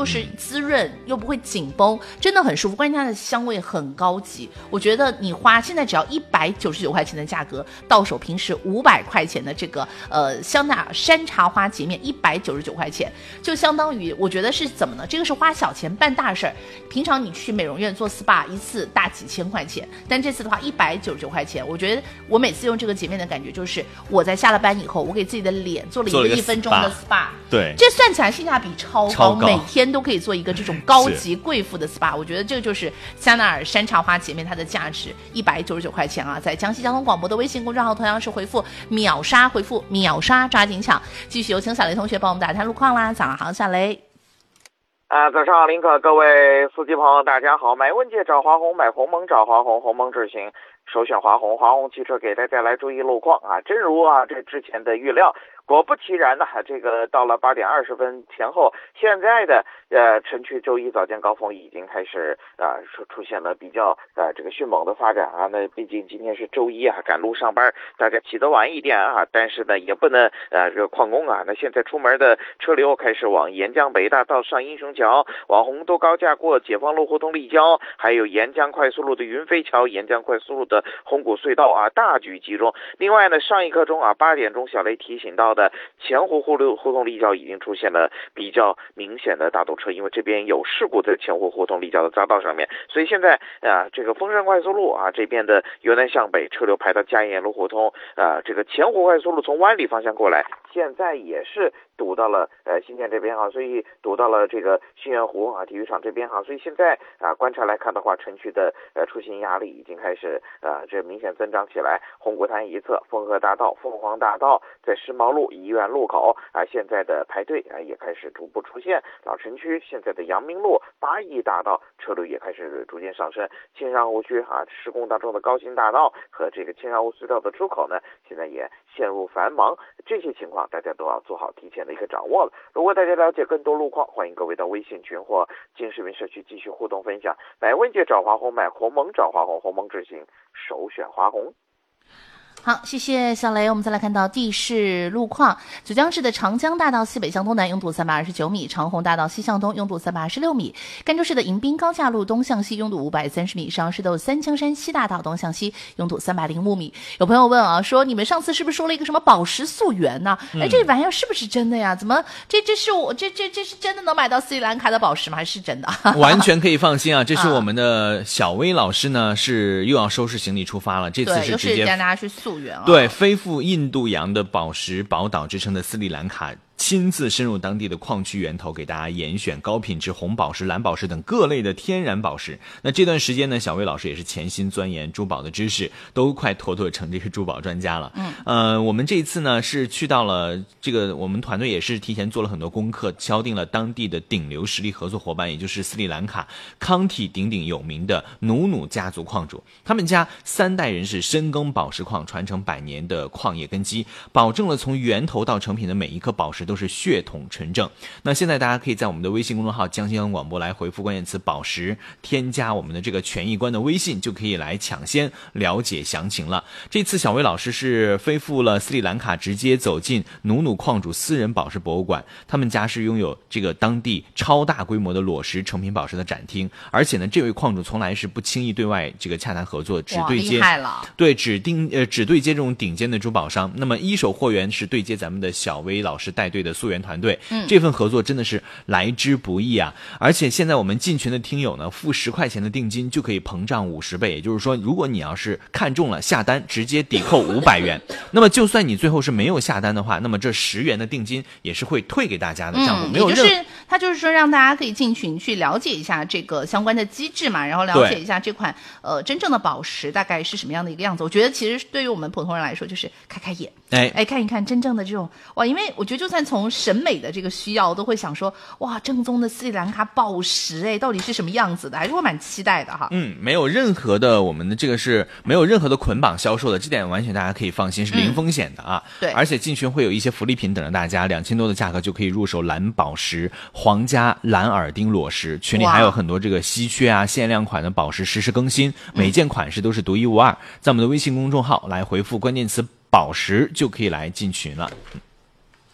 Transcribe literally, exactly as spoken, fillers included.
又是滋润又不会紧绷，真的很舒服。关键它的香味很高级，我觉得你花现在只要一百九十九块钱的价格，到手平时五百块钱的这个呃香奈儿山茶花洁面一百九十九块钱，就相当于我觉得是怎么呢？这个是花小钱办大事儿。平常你去美容院做 S P A 一次大几千块钱，但这次的话一百九十九块钱，我觉得我每次用这个洁面的感觉就是我在下了班以后，我给自己的脸做了一个一分钟的 S P A， 对， 这算起来性价比超高， 超高每天都可以做一个这种高级贵妇的 S P A， 我觉得这个就是香奈儿山茶花洁面它的价值一百九十九块钱啊，在江西交通广播的微信公众号同样是回复秒杀，回复秒杀抓紧抢。继续有请小雷同学帮我们打探路况啦，早上好，小雷。 啊，早上好，林可，各位司机朋友，大家好！买问界找华虹，买鸿蒙找华虹，鸿蒙智行首选华虹，华虹汽车给大家来注意路况啊！真如啊这之前的预料，果不其然呢，这个到了八点二十分前后，现在的呃城区周一早间高峰已经开始啊、呃、出出现了比较呃这个迅猛的发展啊。那毕竟今天是周一啊，赶路上班，大家起得晚一点啊，但是呢也不能呃这个旷工啊。那现在出门的车流开始往沿江北大道上英雄桥，往洪都高架过解放路胡同立交，还有沿江快速路的云飞桥、沿江快速路的红谷隧道啊，大举集中。另外呢，上一刻钟啊，八点钟小雷提醒到的前湖胡路胡同立交已经出现了比较明显的大堵车，因为这边有事故在前湖胡同立交的匝道上面，所以现在啊，这个丰山快速路啊这边的由南向北车流排到嘉业路胡同啊，这个前湖快速路从湾里方向过来，现在也是堵到了呃新店这边哈，所以堵到了这个新源湖啊体育场这边哈，所以现在啊观察来看的话，城区的呃出行压力已经开始呃这明显增长起来。红谷滩一侧丰和大道、凤凰大道，在世贸路、医院路口啊，现在的排队啊也开始逐步出现。老城区现在的阳明路、八义大道车流也开始逐渐上升。青山湖区啊施工当中的高新大道和这个青山湖隧道的出口呢，现在也陷入繁忙。这些情况大家都要做好提前的一个掌握了。如果大家了解更多路况，欢迎各位到微信群或金视频社区继续互动分享。买问界找华虹，买鸿蒙找华虹，鸿蒙智行首选华虹。 好，谢谢小雷。我们再来看到地势路况，九江市的长江大道西北向东南拥堵三百二十九米，长虹大道西向东拥堵三百二十六米，赣州市的迎宾高架路东向西拥堵五百三十米，上市的三江山西大道东向西拥堵三百零五米。有朋友问啊，说你们上次是不是说了一个什么宝石溯源呢？哎、嗯，这玩意儿是不是真的呀？怎么这这是我这这这是真的能买到斯里兰卡的宝石吗？还是真的？ 完全可以放心啊！这是我们的小薇老师呢，是又要收拾行李出发了。这次是直接带大家去溯。 对，飞赴印度洋的宝石宝岛之称的斯里兰卡，亲自深入当地的矿区源头，给大家严选高品质红宝石、蓝宝石等各类的天然宝石。那这段时间呢，小魏老师也是潜心钻研珠宝的知识，都快妥妥成这个珠宝专家了。嗯，呃，我们这一次呢是去到了这个，我们团队也是提前做了很多功课，敲定了当地的顶流实力合作伙伴，也就是斯里兰卡康体鼎鼎有名的努努家族矿主。他们家三代人是深耕宝石矿，传承百年的矿业根基，保证了从源头到成品的每一颗宝石都是血统纯正。那现在大家可以在我们的微信公众号江西阳广播来回复关键词宝石，添加我们的这个权益官的微信，就可以来抢先了解详情了。这次小魏老师是飞赴了斯里兰卡，直接走进努努矿主私人宝石博物馆，他们家是拥有这个当地超大规模的裸石成品宝石的展厅，而且呢这位矿主从来是不轻易对外这个洽谈合作，只对接对指定呃只对接这种顶尖的珠宝商。那么一手货源是对接咱们的小薇老师带队的溯源团队，嗯，这份合作真的是来之不易啊！而且现在我们进群的听友呢，付十块钱的定金就可以膨胀五十倍，也就是说，如果你要是看中了下单，直接抵扣五百元。那么就算你最后是没有下单的话，那么这十元的定金也是会退给大家的账户，嗯、没有任何。 就是他就是说让大家可以进群去了解一下这个相关的机制嘛，然后了解一下这款呃真正的宝石大概是什么样的一个样子。我觉得其实对于我们普通人来说，就是开开眼，哎哎看一看真正的这种哇，因为我觉得就算从审美的这个需要，都会想说哇，正宗的斯里兰卡宝石哎，到底是什么样子的，还是会蛮期待的哈。 嗯，没有任何的我们的这个是没有任何的捆绑销售的，这点完全大家可以放心，是零风险的啊。嗯、对，而且进群会有一些福利品等着大家，两千多的价格就可以入手蓝宝石、皇家蓝耳钉裸石，群里还有很多这个稀缺啊、限量款的宝石实时更新，每件款式都是独一无二。在我们的微信公众号来回复关键词宝石就可以来进群了。